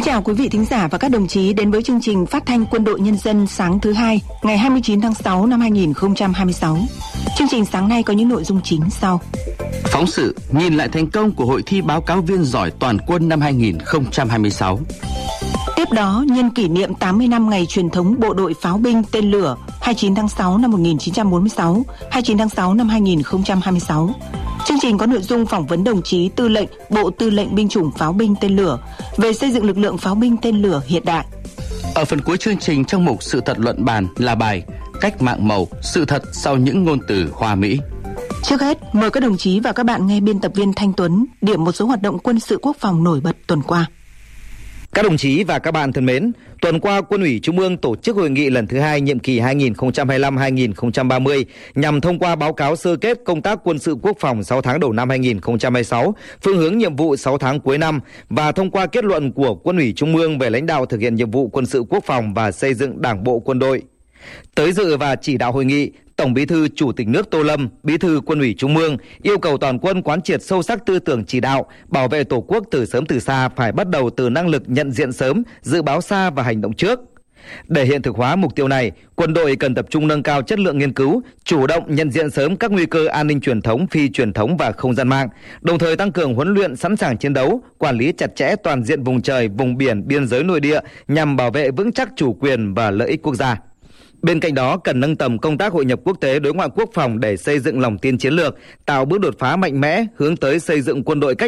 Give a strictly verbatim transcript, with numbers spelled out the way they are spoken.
chào quý vị thính giả và các đồng chí đến với chương trình phát thanh Quân đội Nhân dân sáng thứ hai, ngày hai mươi chín tháng sáu năm hai nghìn không trăm hai mươi sáu. Chương trình sáng nay có những nội dung chính sau. Phóng sự nhìn lại thành công của hội thi báo cáo viên giỏi toàn quân năm hai nghìn không trăm hai mươi sáu. Tiếp đó, nhân kỷ niệm tám mươi năm ngày truyền thống bộ đội pháo binh tên lửa hai mươi chín tháng sáu năm một nghìn chín trăm bốn mươi sáu, hai mươi chín tháng sáu năm hai nghìn không trăm hai mươi sáu. Chương trình có nội dung phỏng vấn đồng chí Tư lệnh Bộ Tư lệnh Binh chủng Pháo binh tên lửa về xây dựng lực lượng pháo binh tên lửa hiện đại. Ở phần cuối chương trình, trong mục sự thật luận bàn là bài Cách mạng màu, sự thật sau những ngôn từ hoa mỹ. Trước hết, mời các đồng chí và các bạn nghe biên tập viên Thanh Tuấn điểm một số hoạt động quân sự quốc phòng nổi bật tuần qua. Các đồng chí và các bạn thân mến, tuần qua Quân ủy Trung ương tổ chức hội nghị lần thứ hai nhiệm kỳ hai nghìn không trăm hai mươi lăm đến hai nghìn không trăm ba mươi nhằm thông qua báo cáo sơ kết công tác quân sự quốc phòng sáu tháng đầu năm hai nghìn không trăm hai mươi sáu, phương hướng nhiệm vụ sáu tháng cuối năm và thông qua kết luận của Quân ủy Trung ương về lãnh đạo thực hiện nhiệm vụ quân sự quốc phòng và xây dựng Đảng bộ quân đội. Tới dự và chỉ đạo hội nghị, Tổng Bí thư Chủ tịch nước Tô Lâm, Bí thư Quân ủy Trung ương yêu cầu toàn quân quán triệt sâu sắc tư tưởng chỉ đạo bảo vệ Tổ quốc từ sớm từ xa phải bắt đầu từ năng lực nhận diện sớm, dự báo xa và hành động trước. Để hiện thực hóa mục tiêu này, quân đội cần tập trung nâng cao chất lượng nghiên cứu, chủ động nhận diện sớm các nguy cơ an ninh truyền thống, phi truyền thống và không gian mạng, đồng thời tăng cường huấn luyện sẵn sàng chiến đấu, quản lý chặt chẽ toàn diện vùng trời, vùng biển, biên giới nội địa nhằm bảo vệ vững chắc chủ quyền và lợi ích quốc gia. Bên cạnh đó, cần nâng tầm công tác hội nhập quốc tế đối ngoại quốc phòng để xây dựng lòng tin chiến lược, tạo bước đột phá mạnh mẽ hướng tới xây dựng quân đội cách